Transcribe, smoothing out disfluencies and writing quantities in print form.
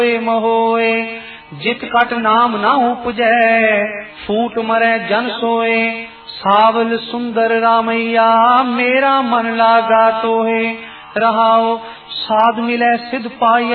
महोए जित कट नाम ना उपजै फूट मरै जन सोए सावल सुंदर रामैया मेरा मन लागा तोहे रहाओ साध मिलै सिद्ध पाइए